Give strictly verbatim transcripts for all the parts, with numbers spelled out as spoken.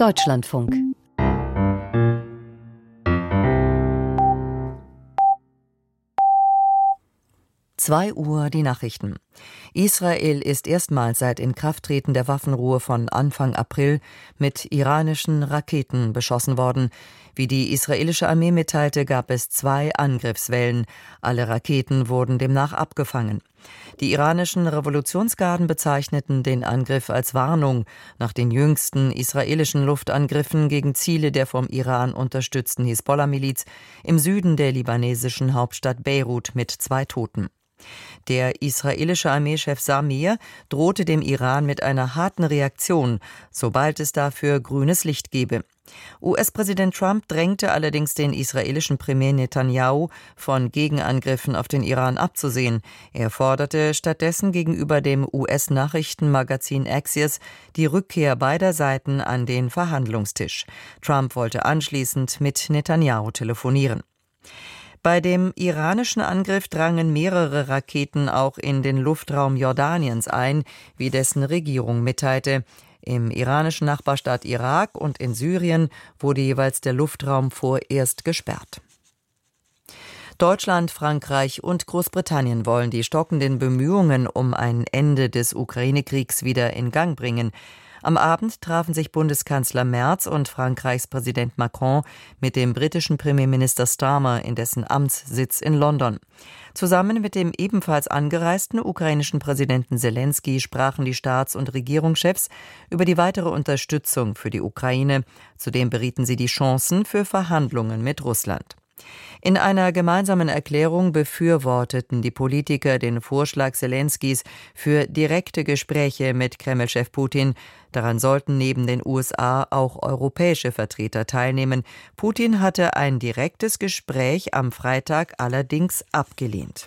Deutschlandfunk. Zwei Uhr die Nachrichten. Israel ist erstmals seit Inkrafttreten der Waffenruhe von Anfang April mit iranischen Raketen beschossen worden. Wie die israelische Armee mitteilte, gab es zwei Angriffswellen. Alle Raketen wurden demnach abgefangen. Die iranischen Revolutionsgarden bezeichneten den Angriff als Warnung nach den jüngsten israelischen Luftangriffen gegen Ziele der vom Iran unterstützten Hisbollah-Miliz im Süden der libanesischen Hauptstadt Beirut mit zwei Toten. Der israelische Armeechef Samir drohte dem Iran mit einer harten Reaktion, sobald es dafür grünes Licht gebe. U S-Präsident Trump drängte allerdings den israelischen Premier Netanyahu, von Gegenangriffen auf den Iran abzusehen. Er forderte stattdessen gegenüber dem U S-Nachrichtenmagazin Axios die Rückkehr beider Seiten an den Verhandlungstisch. Trump wollte anschließend mit Netanyahu telefonieren. Bei dem iranischen Angriff drangen mehrere Raketen auch in den Luftraum Jordaniens ein, wie dessen Regierung mitteilte. Im iranischen Nachbarstaat Irak und in Syrien wurde jeweils der Luftraum vorerst gesperrt. Deutschland, Frankreich und Großbritannien wollen die stockenden Bemühungen um ein Ende des Ukraine-Kriegs wieder in Gang bringen. Am Abend trafen sich Bundeskanzler Merz und Frankreichs Präsident Macron mit dem britischen Premierminister Starmer in dessen Amtssitz in London. Zusammen mit dem ebenfalls angereisten ukrainischen Präsidenten Selenskyj sprachen die Staats- und Regierungschefs über die weitere Unterstützung für die Ukraine. Zudem berieten sie die Chancen für Verhandlungen mit Russland. In einer gemeinsamen Erklärung befürworteten die Politiker den Vorschlag Selenskys für direkte Gespräche mit Kreml-Chef Putin. Daran sollten neben den U S A auch europäische Vertreter teilnehmen. Putin hatte ein direktes Gespräch am Freitag allerdings abgelehnt.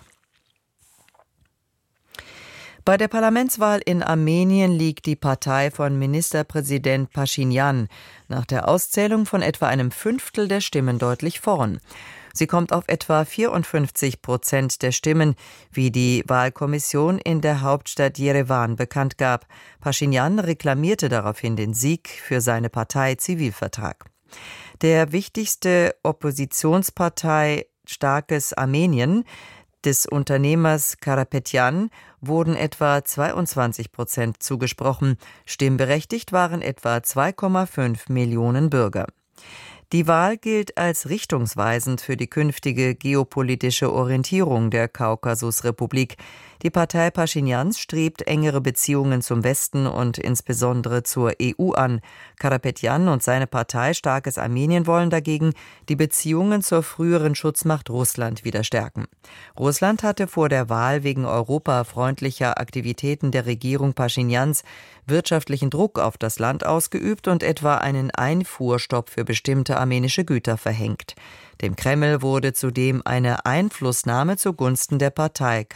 Bei der Parlamentswahl in Armenien liegt die Partei von Ministerpräsident Paschinjan nach der Auszählung von etwa einem Fünftel der Stimmen deutlich vorn. Sie kommt auf etwa vierundfünfzig Prozent der Stimmen, wie die Wahlkommission in der Hauptstadt Jerewan bekannt gab. Paschinjan reklamierte daraufhin den Sieg für seine Partei Zivilvertrag. Der wichtigste Oppositionspartei Starkes Armenien des Unternehmers Karapetyan wurden etwa zweiundzwanzig Prozent zugesprochen. Stimmberechtigt waren etwa zwei Komma fünf Millionen Bürger. Die Wahl gilt als richtungsweisend für die künftige geopolitische Orientierung der Kaukasusrepublik. Die Partei Paschinjans strebt engere Beziehungen zum Westen und insbesondere zur E U an. Karapetyan und seine Partei Starkes Armenien wollen dagegen die Beziehungen zur früheren Schutzmacht Russland wieder stärken. Russland hatte vor der Wahl wegen europafreundlicher Aktivitäten der Regierung Paschinjans wirtschaftlichen Druck auf das Land ausgeübt und etwa einen Einfuhrstopp für bestimmte armenische Güter verhängt. Dem Kreml wurde zudem eine Einflussnahme zugunsten der Partei